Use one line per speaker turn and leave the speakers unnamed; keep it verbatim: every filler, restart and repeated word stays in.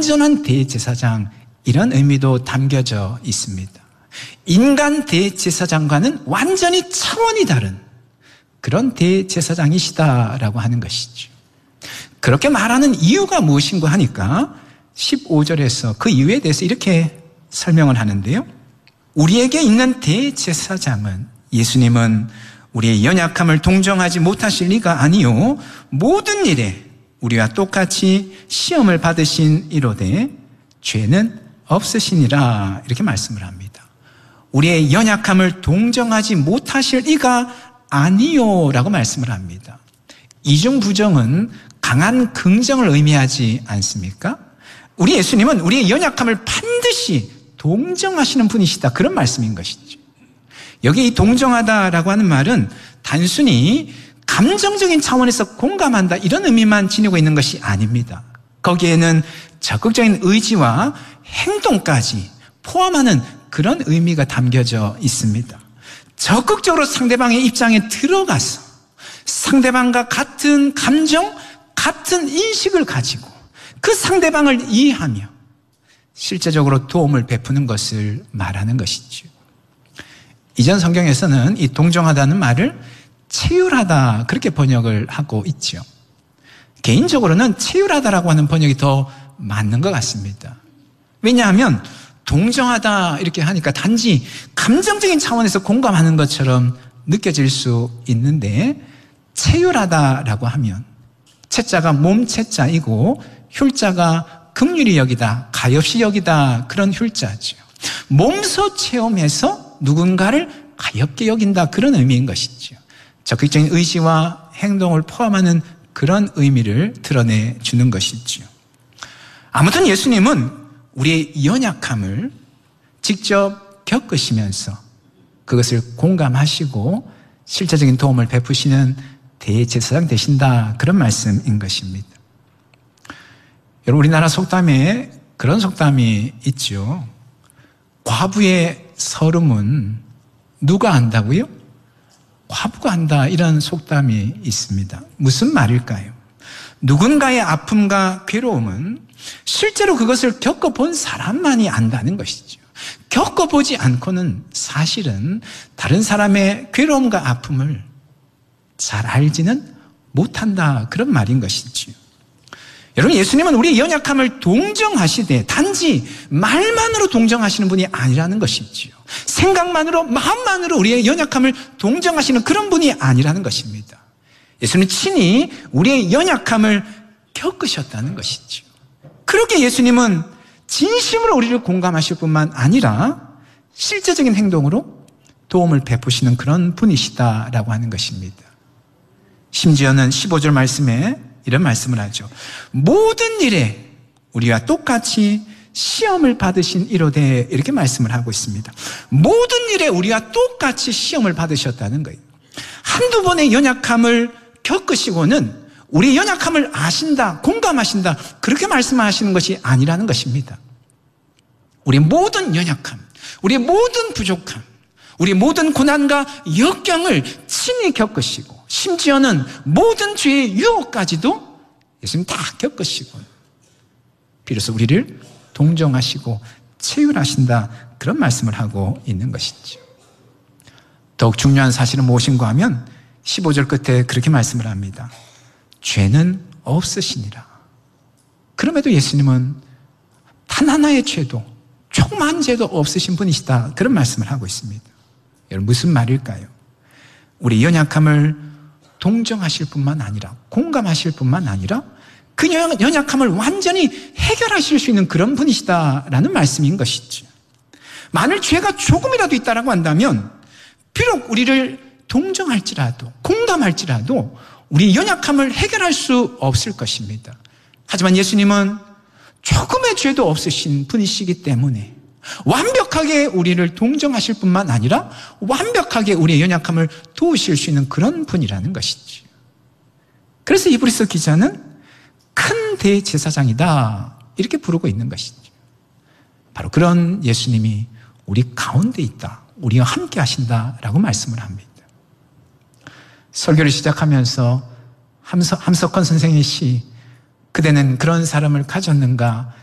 완전한 대제사장, 이런 의미도 담겨져 있습니다. 인간 대제사장과는 완전히 차원이 다른 그런 대제사장이시다라고 하는 것이죠. 그렇게 말하는 이유가 무엇인가 하니까 십오 절에서 그 이유에 대해서 이렇게 설명을 하는데요. 우리에게 있는 대제사장은, 예수님은 우리의 연약함을 동정하지 못하실 리가 아니요 모든 일에 우리와 똑같이 시험을 받으신 이로되 죄는 없으시니라, 이렇게 말씀을 합니다. 우리의 연약함을 동정하지 못하실 이가 아니요 라고 말씀을 합니다. 이중부정은 강한 긍정을 의미하지 않습니까? 우리 예수님은 우리의 연약함을 반드시 동정하시는 분이시다, 그런 말씀인 것이죠. 여기 이 동정하다라고 하는 말은 단순히 감정적인 차원에서 공감한다, 이런 의미만 지니고 있는 것이 아닙니다. 거기에는 적극적인 의지와 행동까지 포함하는 그런 의미가 담겨져 있습니다. 적극적으로 상대방의 입장에 들어가서 상대방과 같은 감정, 같은 인식을 가지고 그 상대방을 이해하며 실제적으로 도움을 베푸는 것을 말하는 것이죠. 이전 성경에서는 이 동정하다는 말을 체휼하다, 그렇게 번역을 하고 있죠. 개인적으로는 체휼하다라고 하는 번역이 더 맞는 것 같습니다. 왜냐하면 동정하다 이렇게 하니까 단지 감정적인 차원에서 공감하는 것처럼 느껴질 수 있는데, 체휼하다라고 하면 채자가 몸채자이고 흉자가 긍휼히 여기다, 가엾이 여기다, 그런 흉자죠. 몸소 체험해서 누군가를 가엾게 여긴다, 그런 의미인 것이죠. 적극적인 의지와 행동을 포함하는 그런 의미를 드러내주는 것이죠. 아무튼 예수님은 우리의 연약함을 직접 겪으시면서 그것을 공감하시고 실제적인 도움을 베푸시는 대제사장 되신다, 그런 말씀인 것입니다. 여러분, 우리나라 속담에 그런 속담이 있죠. 과부의 서름은 누가 안다고요? 과부가 안다, 이런 속담이 있습니다. 무슨 말일까요? 누군가의 아픔과 괴로움은 실제로 그것을 겪어본 사람만이 안다는 것이죠. 겪어보지 않고는 사실은 다른 사람의 괴로움과 아픔을 잘 알지는 못한다, 그런 말인 것이지요. 여러분, 예수님은 우리의 연약함을 동정하시되 단지 말만으로 동정하시는 분이 아니라는 것이지요. 생각만으로, 마음만으로 우리의 연약함을 동정하시는 그런 분이 아니라는 것입니다. 예수님은 친히 우리의 연약함을 겪으셨다는 것이지요. 그렇게 예수님은 진심으로 우리를 공감하실 뿐만 아니라 실제적인 행동으로 도움을 베푸시는 그런 분이시다라고 하는 것입니다. 심지어는 십오 절 말씀에 이런 말씀을 하죠. 모든 일에 우리와 똑같이 시험을 받으신 이로되, 이렇게 말씀을 하고 있습니다. 모든 일에 우리와 똑같이 시험을 받으셨다는 거예요. 한두 번의 연약함을 겪으시고는 우리의 연약함을 아신다, 공감하신다, 그렇게 말씀하시는 것이 아니라는 것입니다. 우리의 모든 연약함, 우리의 모든 부족함, 우리의 모든 고난과 역경을 친히 겪으시고 심지어는 모든 죄의 유혹까지도 예수님 다 겪으시고 비로소 우리를 동정하시고 체휼하신다, 그런 말씀을 하고 있는 것이죠. 더욱 중요한 사실은 무엇인가 하면 십오 절 끝에 그렇게 말씀을 합니다. 죄는 없으시니라. 그럼에도 예수님은 단 하나의 죄도, 조그만 죄도 없으신 분이시다, 그런 말씀을 하고 있습니다. 여러분, 무슨 말일까요? 우리 연약함을 동정하실 뿐만 아니라, 공감하실 뿐만 아니라 그 연약함을 완전히 해결하실 수 있는 그런 분이시다라는 말씀인 것이죠. 만일 죄가 조금이라도 있다라고 한다면 비록 우리를 동정할지라도, 공감할지라도 우리 연약함을 해결할 수 없을 것입니다. 하지만 예수님은 조금의 죄도 없으신 분이시기 때문에 완벽하게 우리를 동정하실 뿐만 아니라 완벽하게 우리의 연약함을 도우실 수 있는 그런 분이라는 것이죠. 그래서 히브리서 기자는 큰 대제사장이다, 이렇게 부르고 있는 것이죠. 바로 그런 예수님이 우리 가운데 있다, 우리와 함께 하신다라고 말씀을 합니다. 설교를 시작하면서 함석, 함석헌 선생의 시, 그대는 그런 사람을 가졌는가,